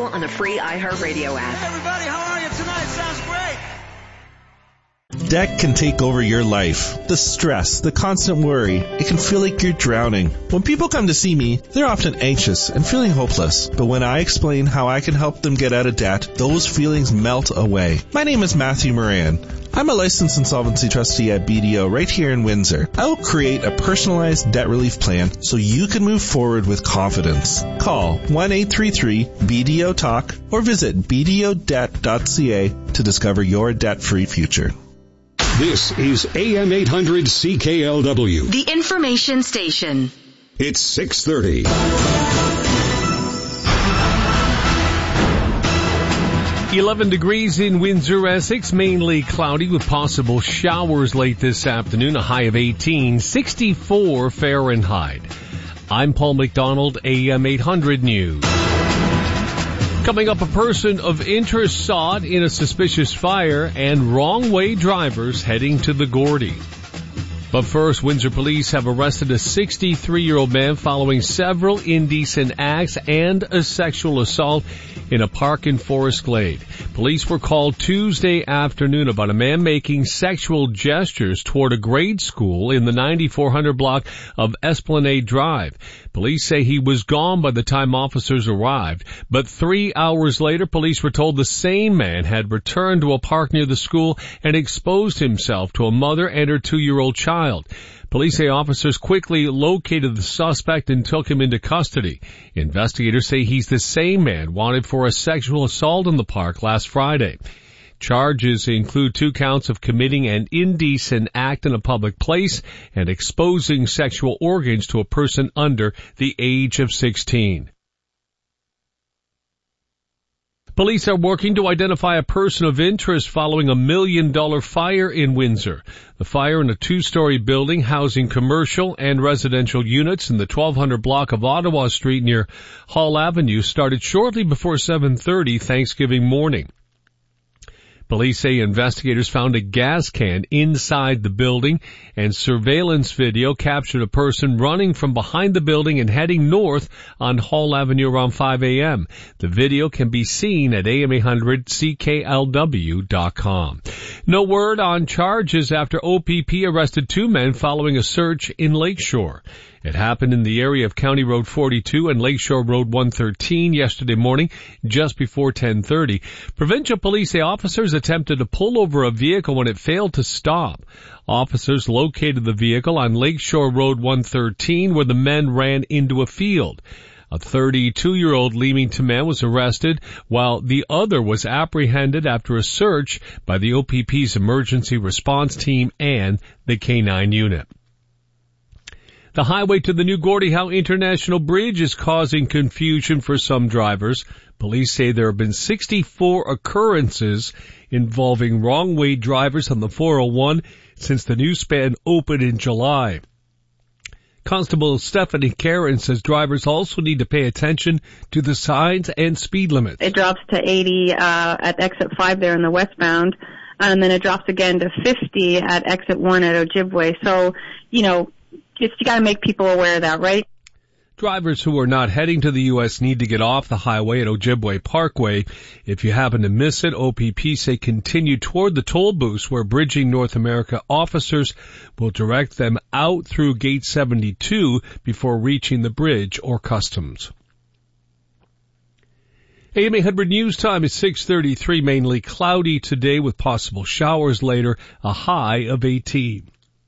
on the free iHeartRadio app. Hey everybody, how are you tonight? Sounds great. Debt can take over your life. The stress, the constant worry, it can feel like you're drowning. When people come to see me, they're often anxious and feeling hopeless. But when I explain how I can help them get out of debt, those feelings melt away. My name is Matthew Moran. I'm a licensed insolvency trustee at BDO right here in Windsor. I will create a personalized debt relief plan so you can move forward with confidence. Call 1-833-BDO-TALK or visit bdodebt.ca to discover your debt-free future. This is AM 800 CKLW. The information station. It's 6:30. 11 degrees in Windsor, Essex, mainly cloudy with possible showers late this afternoon, a high of 18, 64 Fahrenheit. I'm Paul McDonald, AM 800 News. Coming up, a person of interest sought in a suspicious fire and wrong-way drivers heading to the Gordy. But first, Windsor police have arrested a 63-year-old man following several indecent acts and a sexual assault in a park in Forest Glade. Police were called Tuesday afternoon about a man making sexual gestures toward a grade school in the 9400 block of Esplanade Drive. Police say he was gone by the time officers arrived, but 3 hours later, police were told the same man had returned to a park near the school and exposed himself to a mother and her 2-year-old child. Police say officers quickly located the suspect and took him into custody. Investigators say he's the same man wanted for a sexual assault in the park last Friday. Charges include 2 counts of committing an indecent act in a public place and exposing sexual organs to a person under the age of 16. Police are working to identify a person of interest following a $1 million fire in Windsor. The fire in a 2-story building housing commercial and residential units in the 1200 block of Ottawa Street near Hall Avenue started shortly before 7:30 Thanksgiving morning. Police say investigators found a gas can inside the building, and surveillance video captured a person running from behind the building and heading north on Hall Avenue around 5 a.m. The video can be seen at am800cklw.com. No word on charges after OPP arrested 2 men following a search in Lakeshore. It happened in the area of County Road 42 and Lakeshore Road 113 yesterday morning, just before 10:30. Provincial police say officers attempted to pull over a vehicle when it failed to stop. Officers located the vehicle on Lakeshore Road 113 where the men ran into a field. A 32-year-old Leamington man was arrested, while the other was apprehended after a search by the OPP's emergency response team and the K-9 unit. The highway to the new Gordie Howe International Bridge is causing confusion for some drivers. Police say there have been 64 occurrences involving wrong-way drivers on the 401 since the new span opened in July. Constable Stephanie Karen says drivers also need to pay attention to the signs and speed limits. It drops to 80 at exit 5 there in the westbound, and then it drops again to 50 at exit 1 at Ojibwe. So, you got to make people aware of that, right? Drivers who are not heading to the U.S. need to get off the highway at Ojibwe Parkway. If you happen to miss it, OPP say continue toward the toll booths where Bridging North America officers will direct them out through Gate 72 before reaching the bridge or customs. AM 800 News Time is 6:33, mainly cloudy today with possible showers later, a high of 18.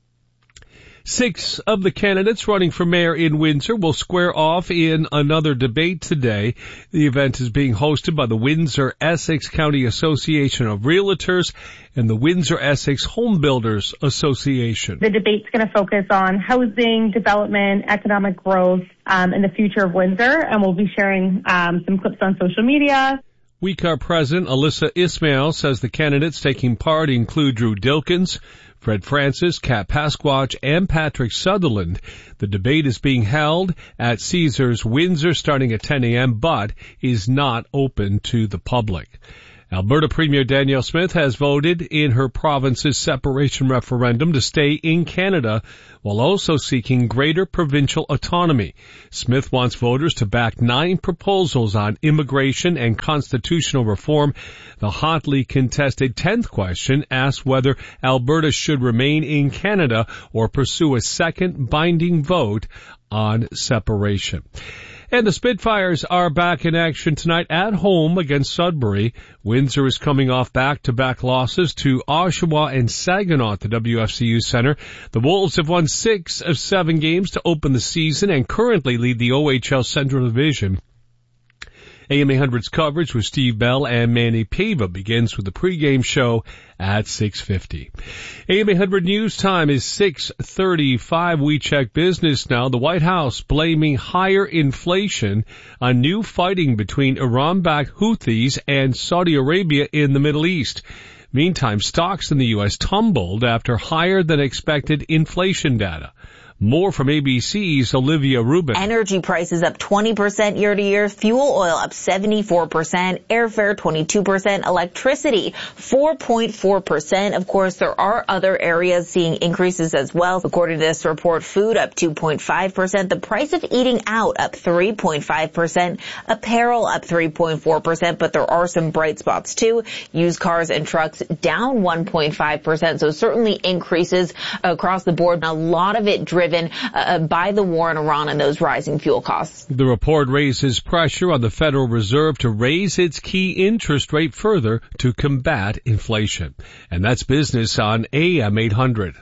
6 of the candidates running for mayor in Windsor will square off in another debate today. The event is being hosted by the Windsor-Essex County Association of Realtors and the Windsor-Essex Home Builders Association. The debate's going to focus on housing, development, economic growth, and the future of Windsor, and we'll be sharing some clips on social media. WeCar President Alyssa Ismail says the candidates taking part include Drew Dilkins, Fred Francis, Kat Pasquach, and Patrick Sutherland. The debate is being held at Caesars Windsor starting at 10 a.m., but is not open to the public. Alberta Premier Danielle Smith has voted in her province's separation referendum to stay in Canada while also seeking greater provincial autonomy. Smith wants voters to back 9 proposals on immigration and constitutional reform. The hotly contested 10th question asks whether Alberta should remain in Canada or pursue a second binding vote on separation. And the Spitfires are back in action tonight at home against Sudbury. Windsor is coming off back-to-back losses to Oshawa and Saginaw at the WFCU Center. The Wolves have won 6 of 7 games to open the season and currently lead the OHL Central Division. AM 800's coverage with Steve Bell and Manny Pava begins with the pregame show at 6:50. AM 800 news time is 6:35. We check business now. The White House blaming higher inflation on new fighting between Iran-backed Houthis and Saudi Arabia in the Middle East. Meantime, stocks in the U.S. tumbled after higher than expected inflation data. More from ABC's Olivia Rubin. Energy prices up 20% year to year, fuel oil up 74%, airfare 22%, electricity 4.4%. Of course, there are other areas seeing increases as well. According to this report, food up 2.5%, the price of eating out up 3.5%, apparel up 3.4%, but there are some bright spots too. Used cars and trucks down 1.5%, so certainly increases across the board. A lot of it driven by the war in Iran and those rising fuel costs. The report raises pressure on the Federal Reserve to raise its key interest rate further to combat inflation. And that's business on AM 800.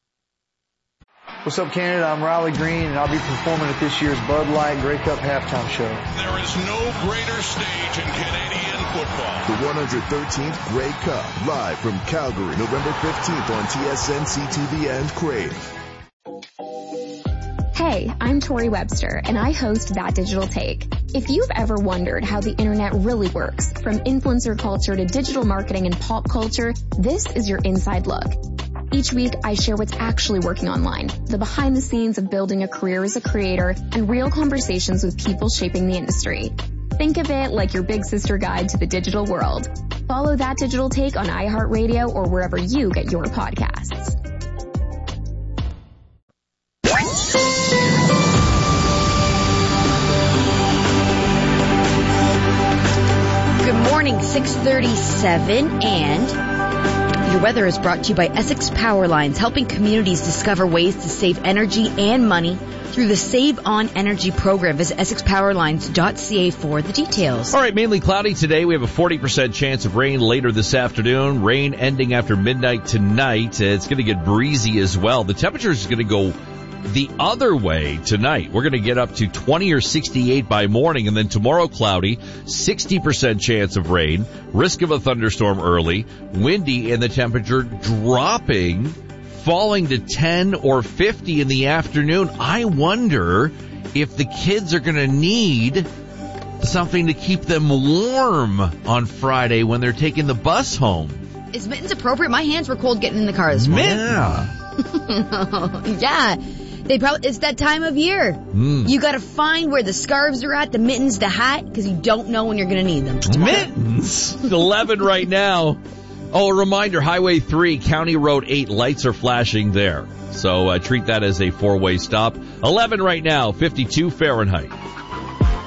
What's up, Canada? I'm Riley Green, and I'll be performing at this year's Bud Light Grey Cup halftime show. There is no greater stage in Canadian football. The 113th Grey Cup, live from Calgary, November 15th on TSN, CTV, and Crave. Hey, I'm Tori Webster, and I host That Digital Take. If you've ever wondered how the internet really works, from influencer culture to digital marketing and pop culture, this is your inside look. Each week, I share what's actually working online, the behind the scenes of building a career as a creator, and real conversations with people shaping the industry. Think of it like your big sister guide to the digital world. Follow That Digital Take on iHeartRadio or wherever you get your podcasts. Good morning, 6:37, and your weather is brought to you by Essex Power Lines, helping communities discover ways to save energy and money through the Save On Energy program. Visit EssexPowerlines.ca for the details. All right, mainly cloudy today. We have a 40% chance of rain later this afternoon. Rain ending after midnight tonight. It's going to get breezy as well. The temperature is going to go the other way tonight. We're going to get up to 20 or 68 by morning, and then tomorrow cloudy, 60% chance of rain, risk of a thunderstorm early, windy, and the temperature dropping, falling to 10 or 50 in the afternoon. I wonder if the kids are going to need something to keep them warm on Friday when they're taking the bus home. Is mittens appropriate? My hands were cold getting in the car this morning. Yeah. Yeah. It's that time of year. You gotta find where the scarves are at, the mittens, the hat, because you don't know when you're gonna need them. Mittens? 11 right now. Oh, a reminder, Highway 3, County Road 8, lights are flashing there. So treat that as a four-way stop. 11 right now, 52 Fahrenheit.